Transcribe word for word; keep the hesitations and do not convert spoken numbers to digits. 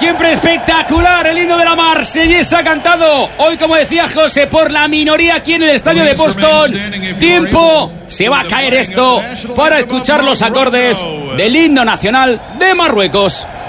siempre espectacular el himno de la Marsellesa cantado hoy, como decía José, por la minoría aquí en el estadio de Boston. Tiempo, se va a caer esto para escuchar los acordes del himno nacional de Marruecos.